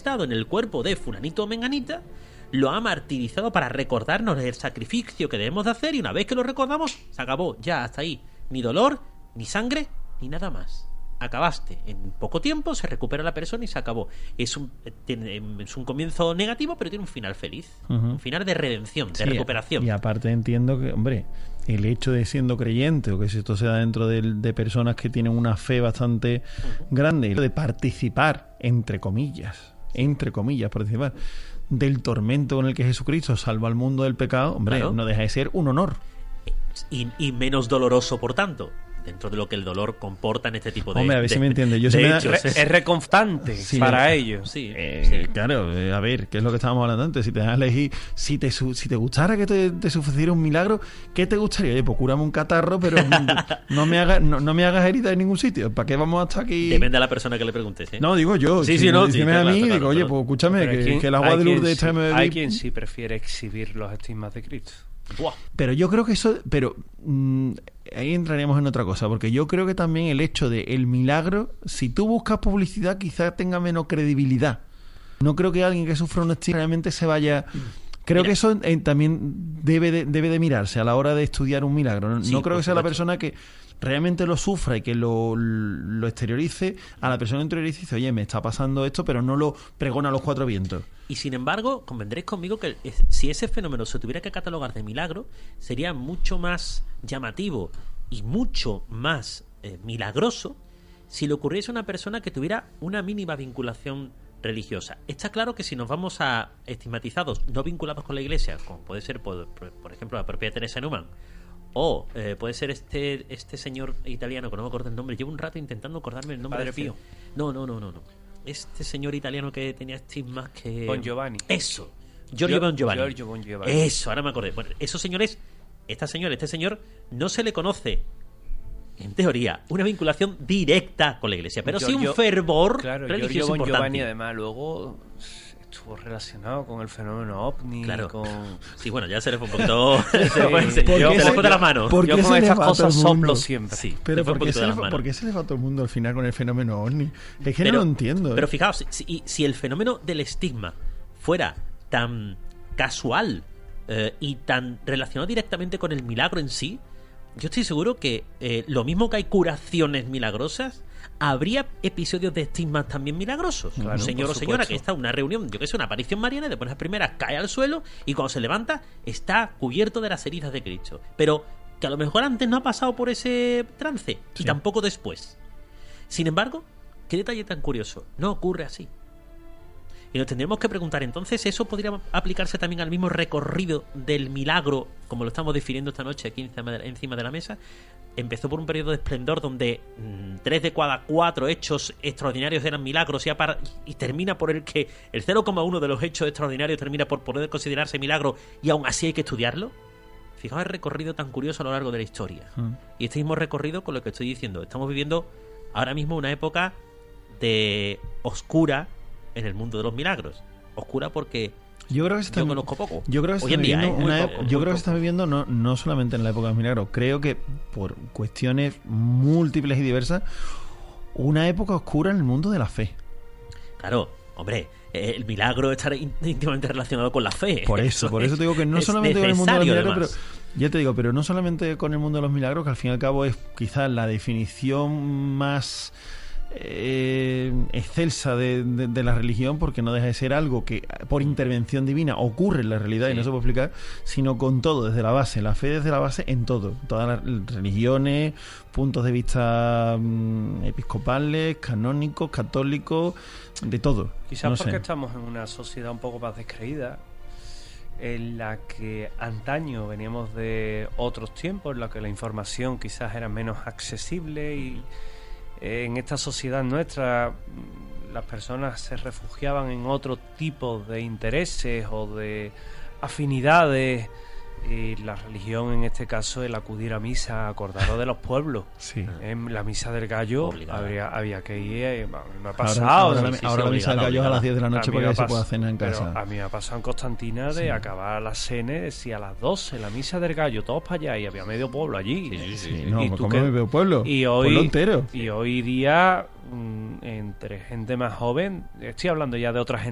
estado en el cuerpo de fulanito o menganita, lo ha martirizado para recordarnos el sacrificio que debemos de hacer, y una vez que lo recordamos, se acabó, ya, hasta ahí. Ni dolor, ni sangre, ni nada más. Acabaste. En poco tiempo se recupera la persona y se acabó. Es un comienzo negativo, pero tiene un final feliz. Un final de redención, de recuperación. Y aparte entiendo que, hombre, el hecho de siendo creyente, o que si esto se da dentro de personas que tienen una fe bastante grande, de participar, entre comillas, participar del tormento en el que Jesucristo salva al mundo del pecado, hombre, claro, no deja de ser un honor. Y menos doloroso, por tanto, dentro de lo que el dolor comporta en este tipo de... Hombre, a ver si me entiende. Es reconfortante para ellos. Sí. Claro, a ver, ¿qué es lo que estábamos hablando antes? Si te das a elegir, si te gustara que te sucediera un milagro, ¿qué te gustaría? Oye, pues cúrame un catarro, pero no me hagas herida en ningún sitio. ¿Para qué vamos hasta aquí? Depende de la persona que le preguntes, ¿eh? No, digo yo. Sí, si no. Dime a mí, digo, oye, pues escúchame, que el agua de Lourdes está en Hay quien sí prefiere exhibir los estigmas de Cristo. Buah. Pero yo creo que eso... ahí entraríamos en otra cosa, porque yo creo que también el hecho de el milagro, si tú buscas publicidad, quizás tenga menos credibilidad. No creo que alguien que sufra un estigma realmente se vaya... Creo que eso también debe de mirarse a la hora de estudiar un milagro. No creo que sea la persona que realmente lo sufra y que lo exteriorice, a la persona que interiorice y dice, oye, me está pasando esto, pero no lo pregona a los cuatro vientos. Y sin embargo, convendréis conmigo que si ese fenómeno se tuviera que catalogar de milagro, sería mucho más llamativo y mucho más milagroso si le ocurriese a una persona que tuviera una mínima vinculación religiosa. Está claro que si nos vamos a estigmatizados no vinculados con la Iglesia, como puede ser, por ejemplo, la propia Teresa Neumann, o puede ser este señor italiano, que no me acuerdo el nombre, llevo un rato intentando acordarme el nombre. Padre Pío. No. Este señor italiano que tenía estigmas que... Bon Giovanni. Eso. Giorgio Bon Giovanni. Eso, ahora me acordé. Bueno, esos señores, este señor, no se le conoce, en teoría, una vinculación directa con la Iglesia, pero sí un fervor religioso Bon importante. Giovanni, además, luego estuvo relacionado con el fenómeno ovni. Claro. Con... Sí, bueno, ya se le fue un poquito... se le fue de las manos. Yo con estas cosas soplo siempre. Sí, pero ¿por qué se le va a todo el mundo al final con el fenómeno ovni? Es que no lo entiendo. Pero fijaos, si el fenómeno del estigma fuera tan casual y tan relacionado directamente con el milagro en sí, yo estoy seguro que lo mismo que hay curaciones milagrosas, habría episodios de estigmas también milagrosos. Claro, un señor o señora que está en una reunión, yo que sé, una aparición mariana, y después las primeras cae al suelo y cuando se levanta está cubierto de las heridas de Cristo. Pero que a lo mejor antes no ha pasado por ese trance y tampoco después. Sin embargo, qué detalle tan curioso, no ocurre así. Y nos tendríamos que preguntar, entonces, ¿eso podría aplicarse también al mismo recorrido del milagro, como lo estamos definiendo esta noche aquí encima de la mesa? Empezó por un periodo de esplendor donde 3 de cada 4 hechos extraordinarios eran milagros y termina por el que el 0,1 de los hechos extraordinarios termina por poder considerarse milagro, y aún así hay que estudiarlo. Fijaos el recorrido tan curioso a lo largo de la historia. Y este mismo recorrido con lo que estoy diciendo. Estamos viviendo ahora mismo una época de oscura en el mundo de los milagros. Oscura porque yo conozco poco. Yo creo que se está viviendo no solamente en la época de los milagros. Creo que por cuestiones múltiples y diversas, una época oscura en el mundo de la fe. Claro, hombre, el milagro está íntimamente relacionado con la fe. Por eso te digo que no solamente con el mundo de los milagros, pero ya te digo, pero no solamente con el mundo de los milagros, que al fin y al cabo es quizás la definición más excelsa de la religión, porque no deja de ser algo que por intervención divina ocurre en la realidad y no se puede explicar, sino con todo, desde la base, la fe desde la base en todo, todas las religiones, puntos de vista episcopales, canónicos, católicos, de todo. Quizás porque estamos en una sociedad un poco más descreída, en la que antaño veníamos de otros tiempos, en la que la información quizás era menos accesible, y en esta sociedad nuestra las personas se refugiaban en otro tipo de intereses o de afinidades, y la religión en este caso, el acudir a misa, acordaros de los pueblos. Sí. En la misa del gallo había que ir, me ha pasado. Ahora la misa del gallo es a las 10 de la noche porque se puede cenar en casa. Pero a mí me ha pasado en Constantina de acabar la cena y decía a las 12 la misa del gallo, todos para allá, y había medio pueblo allí. No, ¿Y ¿cómo medio pueblo? Pueblo entero. Y hoy día, entre gente más joven, estoy hablando ya de otras generaciones,